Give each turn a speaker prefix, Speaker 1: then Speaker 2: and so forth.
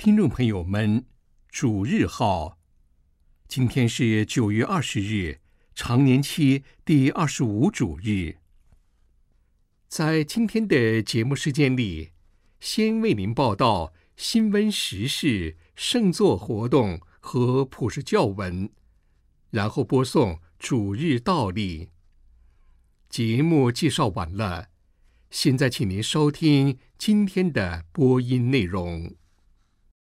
Speaker 1: 听众朋友们，主日好！今天是9月20日，常年期第25主日。在今天的节目时间里，先为您报道新闻时事、圣作活动和普世教文，然后播送主日道理。节目介绍完了，现在请您收听今天的播音内容。